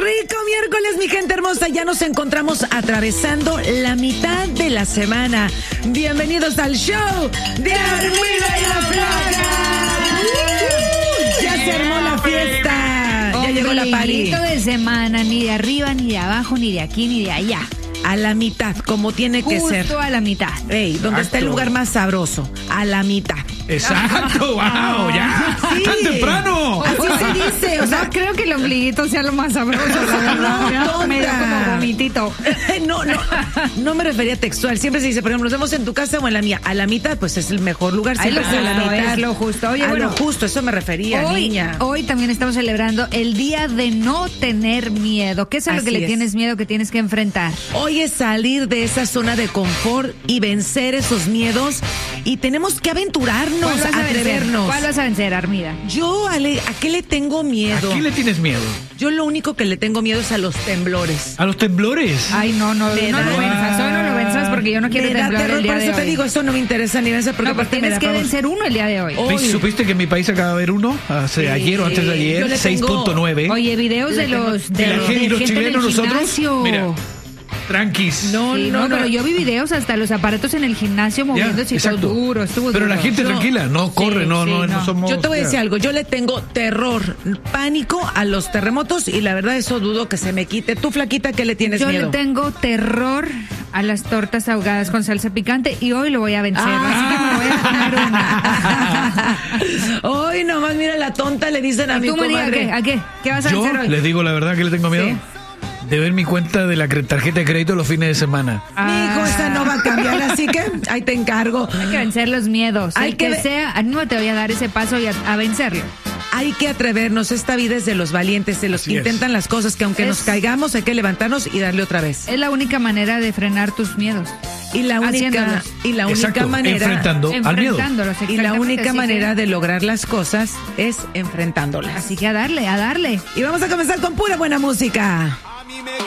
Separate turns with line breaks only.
Rico miércoles, mi gente hermosa. Ya nos encontramos atravesando la mitad de la semana. Bienvenidos al show de Armida y la Flaca. Ya se armó la fiesta. Ya llegó la party.
De semana, ni de arriba, ni de abajo, ni de aquí, ni de allá.
A la mitad, como tiene que ser.
Justo a la mitad.
Ey, ¿dónde está el lugar más sabroso? A la mitad.
Exacto, wow, ya.
Sí.
¡Tan temprano!
Así se dice, o sea,
No creo que el ombliguito sea lo más sabroso, la verdad.
No,
Medio
tonta.
como vomitito.
No me refería textual. Siempre se dice, por ejemplo, nos vemos en tu casa o en la mía. A la mitad, pues es el mejor lugar.
Ahí
Siempre
lo
es a la
justo,
mitad.
es lo justo. Oye,
a
bueno,
lo justo, eso me refería, niña.
Hoy también estamos celebrando el día de no tener miedo. ¿Qué es a lo
Así
que le
es.
tienes miedo que tienes que enfrentar?
Hoy es salir de esa zona de confort y vencer esos miedos. Y tenemos que aventurarnos,
¿Cuál vas a vencer?
atrevernos.
¿Cuál vas a vencer, Armida?
Yo, Ale, ¿a qué le tengo miedo?
¿A qué le tienes miedo?
Yo lo único que le tengo miedo es a los temblores.
¿A los temblores?
Ay, no lo
Me da-
venzas. Hoy no lo venzas porque yo no quiero
Me da
temblar
terror,
el día
por
de
eso te
hoy.
digo, eso no me interesa ni vencer porque
No, pues
aparte me
tienes
da
que
pavor.
vencer uno el día de hoy.
Hoy.
¿Supiste que en mi país acaba de haber uno? Ayer o antes de
Yo
ayer,
le tengo-
6.9.
Oye, videos de los
Y la gente, y los
gente
chilenos,
del
nosotros,
gimnasio.
mira, tranquis.
No,
Sí, no, pero yo vi videos hasta los aparatos en el gimnasio
Ya,
moviéndose y todo
exacto.
duro, estuvo
Pero
duro.
la gente
No.
tranquila, no corre,
Sí,
no,
sí,
no,
no.
somos...
Yo te voy a
ya.
decir algo, yo le tengo terror, pánico a los terremotos y la verdad eso dudo que se me quite. Tú, flaquita, ¿qué le tienes
Yo
miedo?
le tengo terror a las tortas ahogadas con salsa picante y hoy lo voy a vencer, así que me voy a comer una.
Hoy nomás, mira la tonta, le dicen a mi
¿Tú, María,
comadre.
¿a qué? ¿Qué vas a
Yo
vencer hoy?
les digo la verdad que le tengo miedo.
Sí.
De ver mi cuenta de la tarjeta de crédito los fines de semana.
Mijo, esa no va a cambiar, así que ahí te encargo.
Hay que vencer los miedos.
Hay
El
que
que
ve-
sea, no te voy a dar ese paso y a vencerlo.
Hay que atrevernos, esta vida es de los valientes, de los que
Así es.
intentan las cosas, que aunque nos caigamos hay que levantarnos y darle otra vez.
Es la única manera de frenar tus miedos.
Y la única
Haciéndolos.
Exacto,
manera
enfrentando al miedo.
Enfrentándolos,
y la
exactamente,
única
así
manera
que-
de lograr las cosas es enfrentándolas.
Así que a darle, a darle.
Y vamos a comenzar con pura buena música.